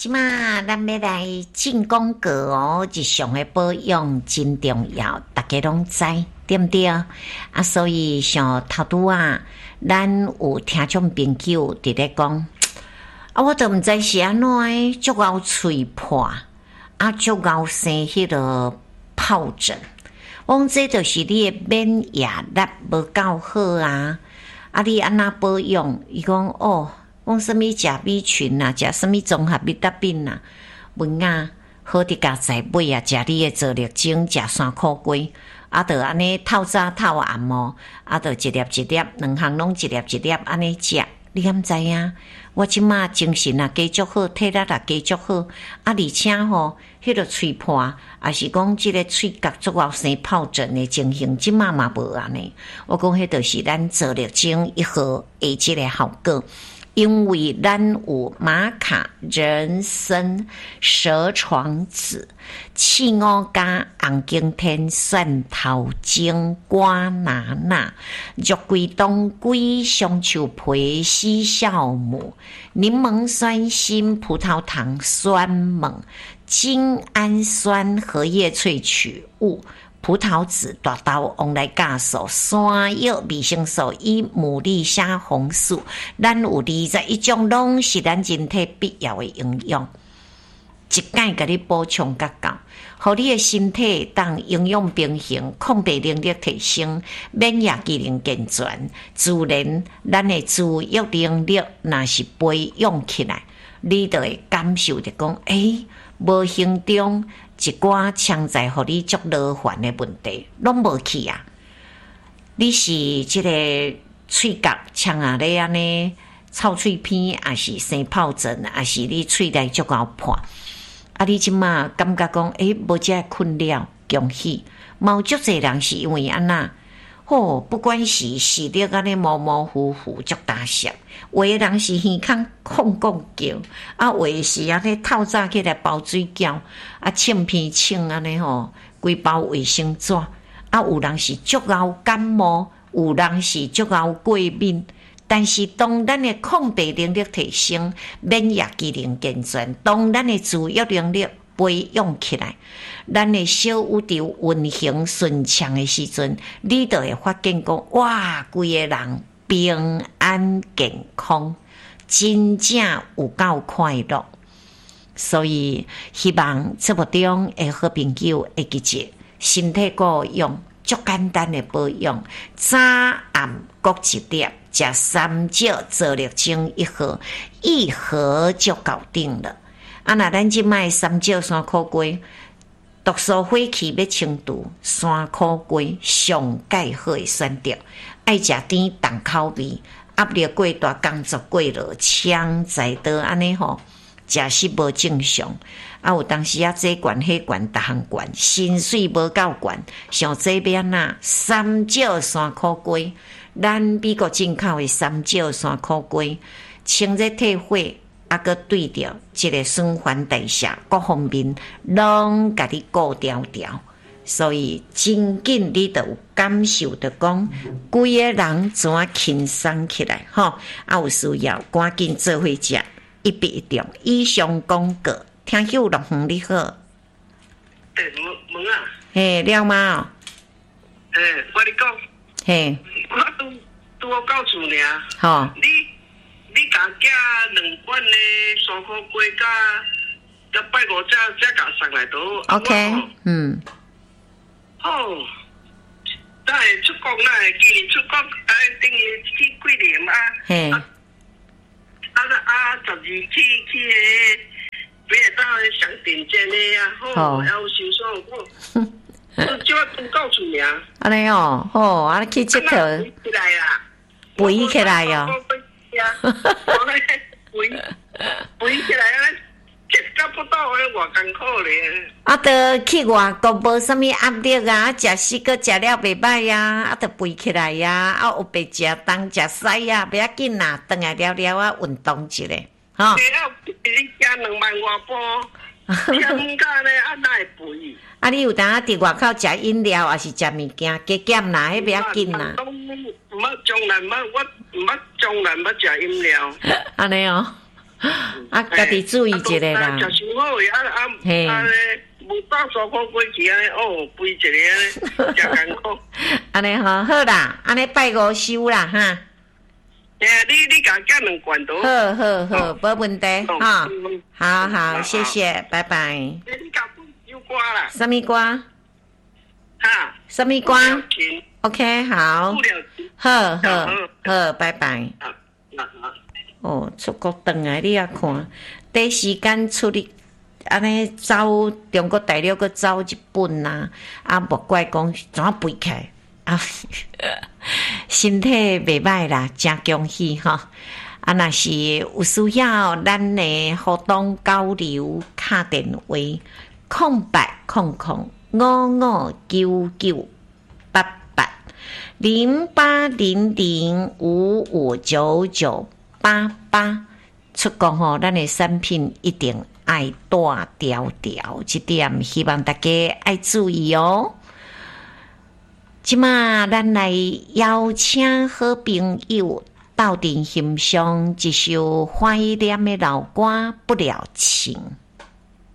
即马咱要来进广告哦，日常的保养真重要，大家拢知，对不对？所以像头拄啊，咱有听众朋友伫咧讲，我都毋知是安怎诶，足够喙破，足够生迄个疱疹。我讲这就是你诶免疫力无够好啊！你安那保养？伊讲哦。讲什么食米群啊，食什么综合维他命啊，文啊，好伫家在买啊，食你的做力精，食3块龟，就安尼透早透暗哦，就一粒一粒，两项拢一粒一粒安尼食，你敢知影？我即马精神啊加足好，体力啊加足好，而且吼，迄个喙破，也是讲即个喙角足够生疱疹的情形，即马嘛无安尼。我讲迄就是咱做力精1盒的即个效果。因为咱有玛卡、人参、蛇床子、刺五加、红景天、蒜头精、瓜拿纳、肉桂冬龟、香树皮、西酵母、柠檬酸锌、葡萄糖酸锰、精氨酸荷叶萃取物、葡萄籽、大豆、旺来酵素、山药、维生素 E、牡蛎虾红素，咱有21种，拢是咱人体必要的营养。一概甲你补充甲够，互你的身体当营养平衡，抗病能力提升，免疫机能健全，自然咱的自愈能力若是培养起来，你就会感受着讲，无形中。一寡潜在互你足劳烦的问题，拢无去啊！你是即个喙角呛啊咧安尼臭喙片，还是生疱疹，还是你喙内足够破？你即马感觉讲，无这困扰，恭喜！有足侪人是因为安那，不管是视力安尼模模糊糊足大色，有的人是耳孔空空叫，有的是安尼透早起来包水饺，擤鼻擤安尼规包卫生纸，有人是足够感冒，有人是足够过敏。但是当咱的抗病能力提升，免疫机能健全，当咱的自愈能力培养起来，咱的小宇宙运行顺畅的时阵，你就会发现讲，哇，规个人平安健康，真正有够快乐。所以希望节目中的好朋友会记住，身体保养足简单的保养，早暗各一粒，食3少做力精1盒，1盒就搞定了。若咱即卖3少3块龟，毒素火气要清除3块龟，上介好的选择。爱食甜重口味，压力过大，工作过劳，枪在刀安尼食食无正常。有当时这管迄管，逐项管，薪水无够管，像这边3少3块龟，咱美国进口的3少3块龟，清热退火。搁对着这个循环代谢各方面拢甲你顾条条，所以真紧你就有感受着讲，规个人怎啊轻松起来有需要赶紧做伙食，一笔一中。以上广告，听友乐园你好。 问啊？ 了吗？ 我你讲。我拄好到厝尔。你甲寄2罐的3块龟甲拜五只甲送来倒。 OK， 咱会出国今年出国，等于去几年啊？12去北海道上顶尖的还有收收就要拄到厝尔。 安尼去佚佗。 起来啦！ 肥起来肥起来吃到不到偌艰苦咧。 就去外国无啥物压力食死个食了袂歹就肥起来有白食东食西不要紧啦，转来了运动一下你加2万外步，吃物价咧哪会肥？ 你有当伫外口食饮料，还是食物件加减啦？迄不要紧啦。 我毋捌从来捌食饮料。 安尼家己注意一下啦。 食伤好诶，无到3块几去安尼，肥一个安尼，真艰苦。 安尼好啦，安尼拜5收啦哈。 你甲加2罐都好，无问题哈。好，谢谢，拜拜。 你甲本有歌啦？ 什么歌？ 哈？ 什么歌 ？OK， 好，好，拜拜。出国回来你也看，第时间出去安尼走中国大陆，佮走日本呐，莫怪讲怎啊背起来。身体袂歹啦，真恭喜吼！若是有需要，咱的互动交流，打电话0800559988，出国吼，咱的产品一定爱大条条，这点希望大家爱注意哦。即马咱来邀请好朋友斗阵欣赏一首怀念的老歌《不了情》。